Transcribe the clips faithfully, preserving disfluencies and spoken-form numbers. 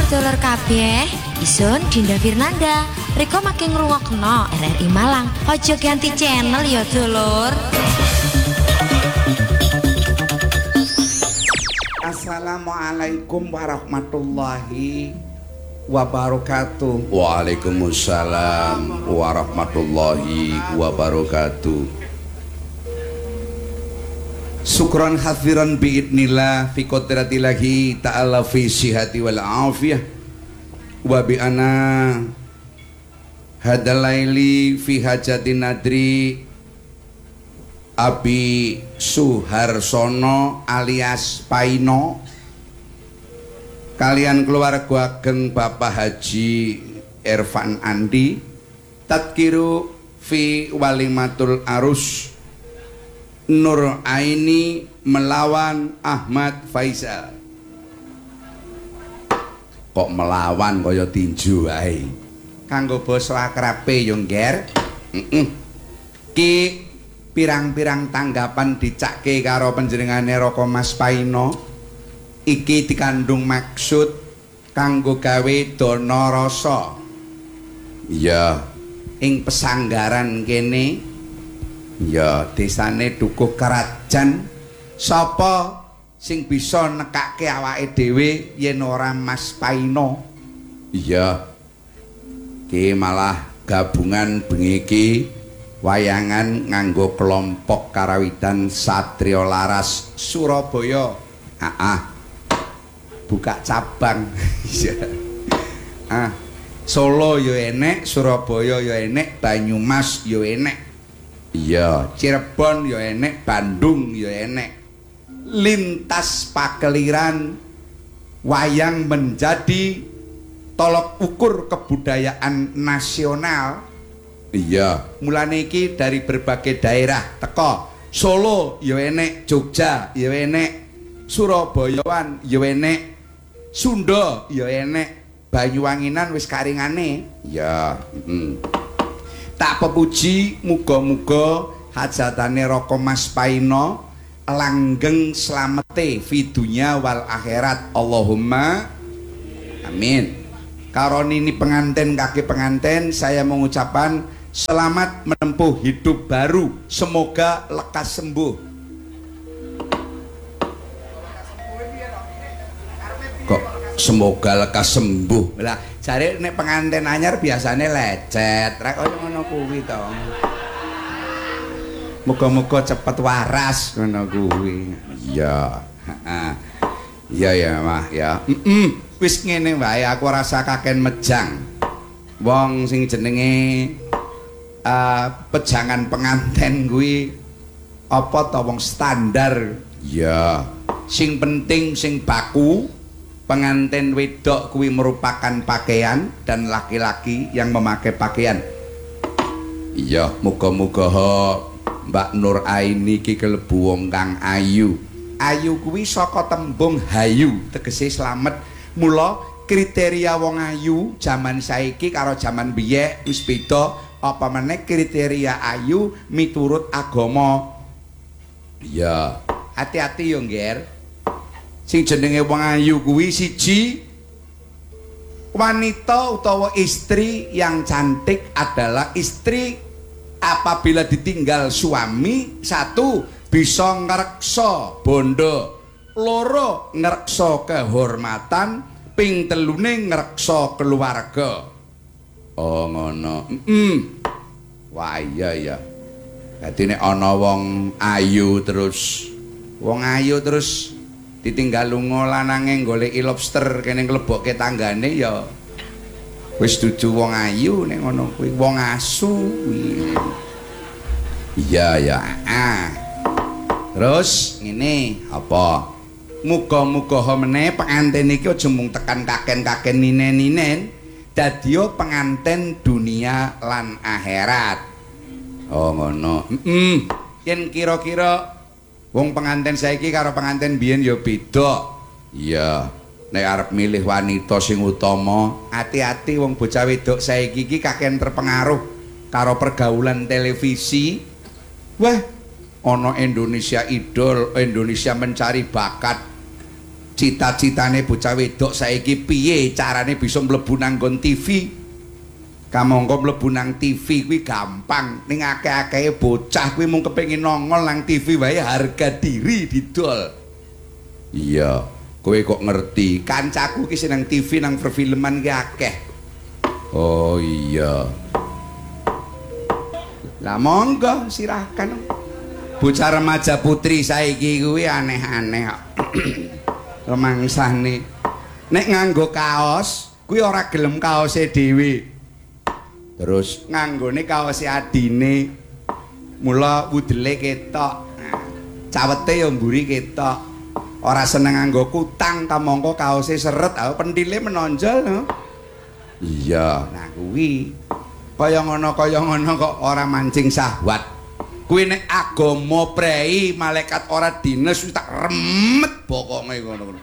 sedulur kabeh, isun Dinda Firnanda. Riko makin ngrungokno R R I Malang. Ojo ganti channel ya, dulur. Assalamualaikum warahmatullahi wabarakatuh. Waalaikumsalam warahmatullahi wabarakatuh. Syukran hafiran biidnillah fi qadratillahi ta'ala fi sihati wal afiyah wa bi ana hadalaili fi hajatin nadri Abi Suharsono alias Paino kalian keluarga ageng Bapak Haji Irfan Andi tadkiru fi walimatul arus Nur Aini melawan Ahmad Faisal. Kok melawan kaya tinju ae. Kanggo basa akrabe yo ngger. Heeh. Ki pirang-pirang tanggapan dicakke karo panjenengane Raka Mas Paino. Iki dikandung maksud kanggo gawe dana rasa. Iya, ing pesanggaran kene ya desane Dukuh Karajan sapa sing bisa nekake awake dhewe yen ora Mas Paino. iya. Ki malah gabungan bengi iki wayangan nganggo kelompok karawitan Satrio Laras Surabaya. Heeh. Buka cabang. Iya. Ah, Solo yo enek, Surabaya yo enek, Banyumas yo enek. Iya, Cirebon ya enek, Bandung ya enek. Lintas pakeliran wayang menjadi tolok ukur kebudayaan nasional. iya. Mulane iki dari berbagai daerah teko. Solo ya enek, Jogja ya enek, Surabayaan ya enek, Sunda ya enek, Banyuwanginan wis karingane. Iya, Hmm. Tak pepuji muga-muga hajatane Raka Mas Paino langgeng slamete fi dunya wal akhirat. Allahumma amin. Karon ini pengantin kaki pengantin saya mengucapkan selamat menempuh hidup baru. Semoga lekas sembuh. kok semoga lekas sembuh. Lah jare nek pengantin anyar biasane lecet, ra kaya ngono kuwi to. Muga-muga cepet waras ngono kuwi. Iya, Heeh. Iya ya, Mah ya. Heeh. Wis ngene wae aku rasa kaken mejang. Wong sing jenenge uh, pejangan penganten kuwi apa to wong standar. iya. Sing penting sing baku pengantin wedok kuwi merupakan pakaian dan laki-laki yang memakai pakaian. Iya, muga-muga Mbak Nur Aini iki kelebu wong kang ayu. Ayu kuwi saka tembung hayu, tegese slamet. Mula kriteria wong ayu jaman saiki karo jaman biyen wis beda. Apa meneh kriteria ayu miturut agama. Iya. Hati-hati yo, Ngger. Sing jenenge wong ayu kuwi siji wanita utawa istri yang cantik adalah istri apabila ditinggal suami satu bisa ngreksa bondo, loro ngreksa kehormatan, ping telune ngreksa keluarga. Oh ngono. Heeh. Wah iya ya. Dadi nek ana wong ayu terus Wong ayu terus ditinggal lunga lanange goleki lobster kene nglebokke tanggane ya wis dudu wong ayu nek ngono kuwi wong asu kuwi. iya ya. Ah. Terus ngene apa? Muga-muga meneh pengantin iki aja mung tekan kaken-kaken ninen-ninen dadi pengantin dunia lan akhirat. Oh ngono. Heeh. Yen kira-kira wong pengantin saiki karo pengantin biyen ya beda. Iya. Nek arep milih wanita sing utama, hati-hati wong bocah wedok saiki iki kaken terpengaruh karo pergaulan televisi. Wah, ana Indonesia Idol, Indonesia Mencari Bakat. cita-citane bocah wedok saiki piye carane bisa mlebu nang nggon T V. Kamangka mlebu nang T V kuwi gampang, ning akeh-akehe bocah kuwi mung kepengin nongol nang T V wae harga diri didol. Iya, kowe kok ngerti, kancaku ki seneng T V nang perfilman ki akeh. Oh iya. Lah monggo silahkan. Bocah remaja putri saiki kuwi aneh-aneh kok. Remangsane nek nganggo kaos kuwi ora gelem kaose dhewe. Terus nganggone kaose adine. Mula wudele ketok. Nah, cawete ya mburi ketok. Ora seneng nganggo kutang kamangka kaose seret, ah pentile menonjol no. Iya, nah kuwi kaya ngono kaya ngono kok ora mancing syahwat. Kuwi nek agama prei malaikat ora dines wis tak remet bokonge ngono.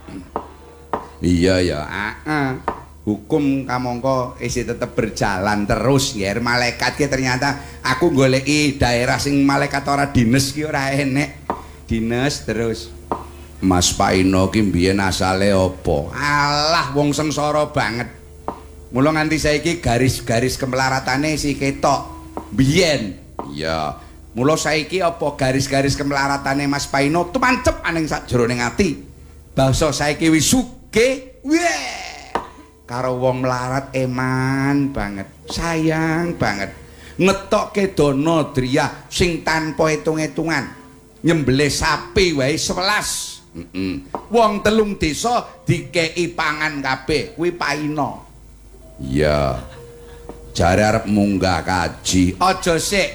Iya ya, heeh. Hukum kamangka isih tetep berjalan terus ya. Malaikat ki ternyata aku goleki daerah sing malaikat ora dines ki ora enek. Dines terus. Mas Paino ki mbiyen asale apa? Alah wong sengsara banget. Mula nganti saiki garis-garis kemelaratane si ketok. Biyen. Iya. Mula saiki apa garis-garis kemelaratane Mas Paino tumancep aning sakjroning ati. Basa saiki wis sugih. Weh. Karo wong melarat eman banget, sayang banget. Ngetokke dana driyah sing tanpa hitung-hitungan. Nyembelih sapi wae sewelas. Heeh. Wong telung desa dikeki pangan kabeh, kuwi Paino. Iya. Jare arep munggah kaji. Aja sik.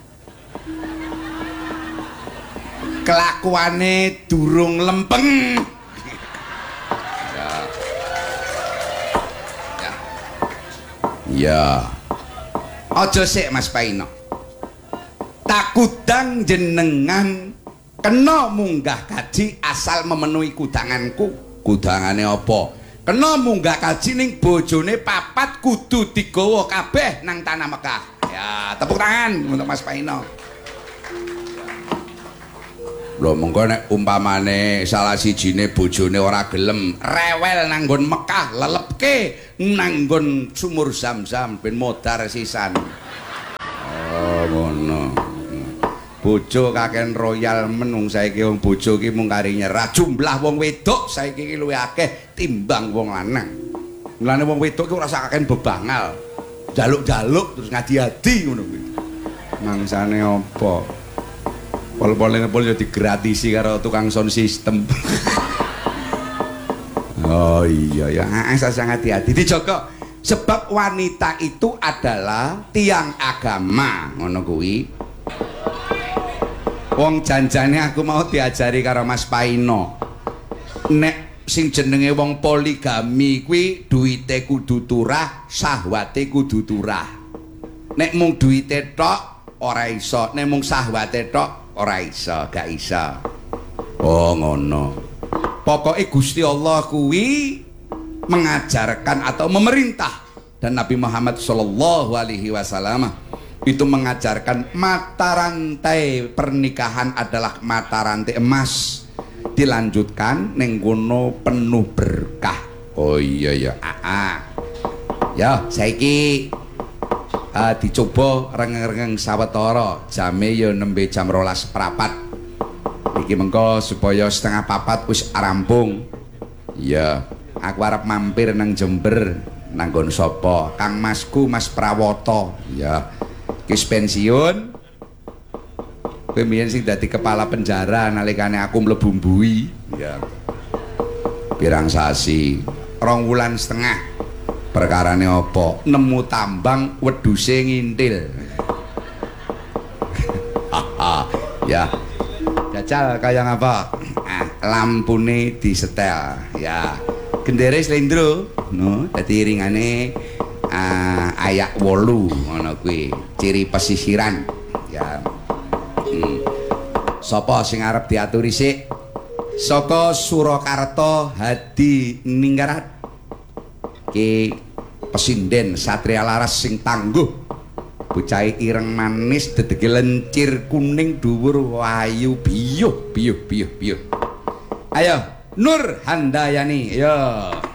Kelakuane durung lempeng. Ya. Aja sik Mas Paino. Takudang jenengan kena munggah kaji asal memenuhi kudanganku. Kudangane apa? Kena munggah kaji ning bojone papat kudu digawa kabeh nang tanah Mekah. Ya, tepuk tangan untuk Mas Paino. Lho mengko nek umpamane salah sijine bojone ora gelem rewel nang nggon Mekah, lelepke nang nggon sumur Zam-Zam ben modar sisan. Oh ngono. Bojo kaken royal menung saiki wong bojo ki mung kari nyerah. Jumlah wong wedok saiki ki luwih akeh timbang wong lanang. Mulane wong wedok ki ora sak kaken bebangal. Jaluk-jaluk terus ngadi-adi ngono kuwi. Mangsane apa? Pol-polnya pol ya digratisi karo tukang sound system. Oh iya ya, asal hati-hati dijogo. Sebab wanita itu adalah tiang agama, ngono kuwi. Wong janjane aku mau diajari karo Mas Paino. Nek sing jenenge wong poligami kuwi duwite kudu turah, syahwate kudu turah. Nek mung duwite tok ora iso, nek mung syahwate tok ora iso, gak iso. Oh ngono. Pokoke Gusti Allah kuwi mengajarkan atau memerintah dan Nabi Muhammad sallallahu alaihi wasallam itu mengajarkan mata rantai pernikahan adalah mata rantai emas. Dilanjutkan ning kono penuh berkah. Oh iya ya. Ah. Ya, saiki Uh, dicoba rengeng-rengeng sawetara jame ya nembe jam rolas prapat iki mengko supaya setengah papat wis rampung. Iya, aku arep mampir nang Jember nang nggon sapa? Kang Masku Mas Prawoto. Ya. Wis pensiun. Kowe mbiyen sing dadi kepala penjara nalikane aku mlebu mbui. Ya. Pirang sasi, rong wulan setengah. Perkarane apa? Nemu tambang wedhuse ngintil. Ya. Jajal kaya ngapa? Ah, lampune disetel. Ya. Gendere slendro, no, dadi iringane ah, ayak wolu ngono kuwi, ciri pesisiran. Ya. Hmm. Sapa sing arep diaturi sik? Saka Surakarta Hadi Ninggarat. Ki pesinden satria laras sing tangguh, bocah ireng manis dedege lencir kuning dhuwur wayu biyuh biyuh biyuh biyuh. Ayo Nur Handayani. Ya.